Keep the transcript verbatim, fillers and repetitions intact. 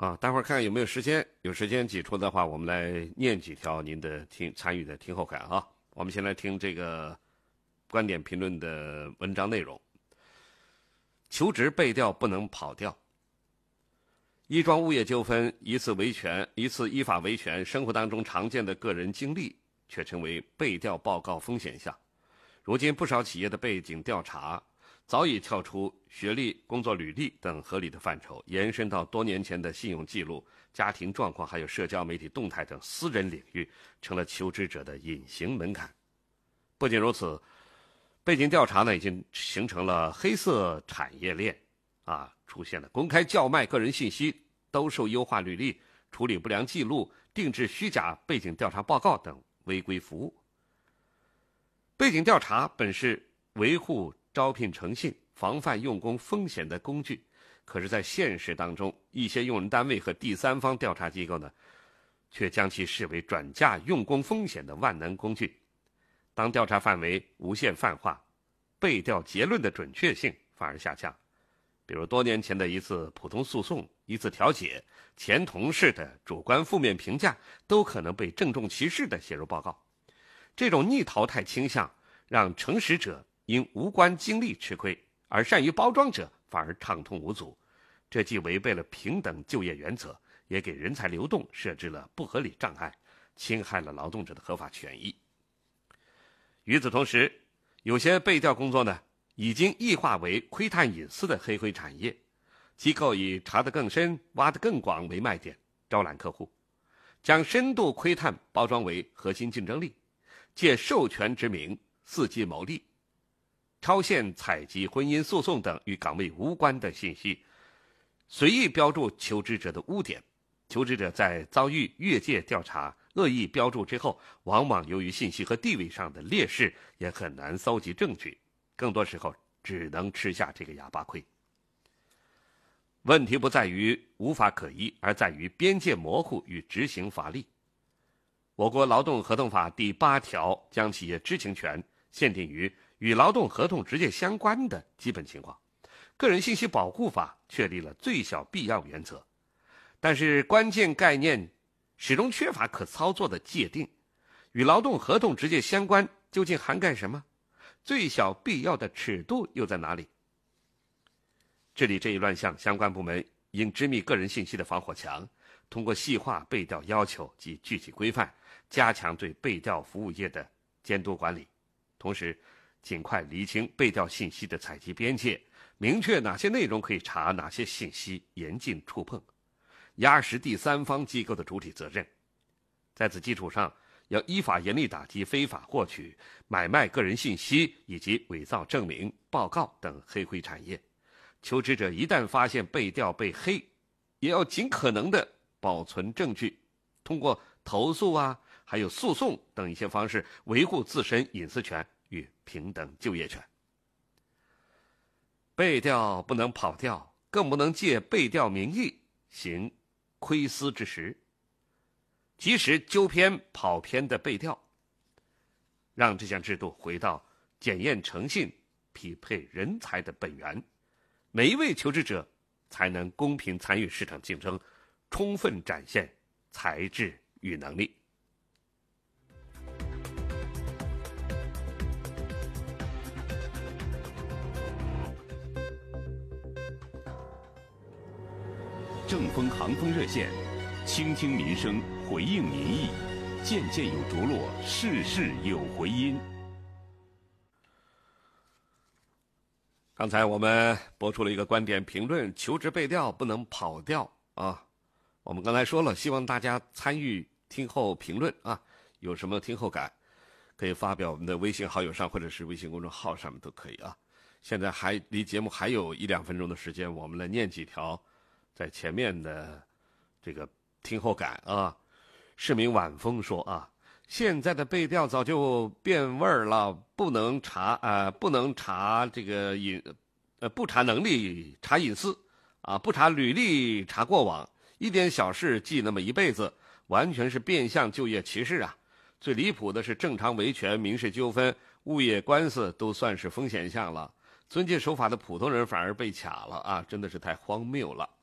啊，待会儿看看有没有时间，有时间挤出的话，我们来念几条您的听参与的听后感啊。我们先来听这个观点评论的文章内容。求职被调不能跑调。一桩物业纠纷，一次维权，一次依法维权，生活当中常见的个人经历，却成为被调报告风险项。如今不少企业的背景调查早已跳出学历、工作履历等合理的范畴，延伸到多年前的信用记录、家庭状况，还有社交媒体动态等私人领域，成了求职者的隐形门槛。不仅如此，背景调查呢已经形成了黑色产业链，啊，出现了公开叫卖个人信息、兜售优化履历、处理不良记录、定制虚假背景调查报告等违规服务。背景调查本是维护招聘诚信、防范用工风险的工具，可是在现实当中，一些用人单位和第三方调查机构呢，却将其视为转嫁用工风险的万能工具。当调查范围无限泛化，背调结论的准确性反而下降。比如多年前的一次普通诉讼、一次调解，前同事的主观负面评价都可能被郑重其事地写入报告。这种逆淘汰倾向让诚实者因无关经历吃亏，而善于包装者反而畅通无阻。这既违背了平等就业原则，也给人才流动设置了不合理障碍，侵害了劳动者的合法权益。与此同时，有些背调工作呢，已经异化为窥探隐私的黑灰产业，机构以查得更深、挖得更广为卖点，招揽客户，将深度窥探包装为核心竞争力，借授权之名伺机牟利，超限采集婚姻诉讼等与岗位无关的信息，随意标注求职者的污点。求职者在遭遇越界调查、恶意标注之后，往往由于信息和地位上的劣势，也很难搜集证据，更多时候只能吃下这个哑巴亏。问题不在于无法可依，而在于边界模糊与执行乏力。我国劳动合同法第八条将企业知情权限定于与劳动合同直接相关的基本情况，个人信息保护法确立了最小必要原则，但是关键概念始终缺乏可操作的界定。与劳动合同直接相关究竟涵盖什么？最小必要的尺度又在哪里？治理这一乱象，相关部门应织密个人信息的防火墙，通过细化背调要求及具体规范，加强对背调服务业的监督管理，同时尽快厘清背调信息的采集边界，明确哪些内容可以查，哪些信息严禁触碰，压实第三方机构的主体责任。在此基础上，要依法严厉打击非法获取、买卖个人信息以及伪造证明、报告等黑灰产业。求职者一旦发现背调被黑，也要尽可能的保存证据，通过投诉啊，还有诉讼等一些方式维护自身隐私权与平等就业权。背调不能跑调，更不能借背调名义行窥私之实，及时纠偏跑偏的背调，让这项制度回到检验诚信、匹配人才的本源，每一位求职者才能公平参与市场竞争，充分展现才智与能力。 正风航风热线，倾听民生，回应民意，件件有着落，事事有回音。 刚才我们播出了一个观点评论：求职背调不能跑调啊。我们刚才说了，希望大家参与听后评论啊，有什么听后感，可以发表我们的微信好友上或者是微信公众号上面都可以啊。现在还离节目还有一两分钟的时间，我们来念几条在前面的这个听后感啊。市民晚风说啊，现在的背调早就变味儿了，不能查呃不能查这个隐呃不查能力查隐私啊，不查履历查过往，一点小事记那么一辈子，完全是变相就业歧视啊。最离谱的是正常维权、民事纠纷、物业官司都算是风险项了，遵纪守法的普通人反而被卡了啊，真的是太荒谬了。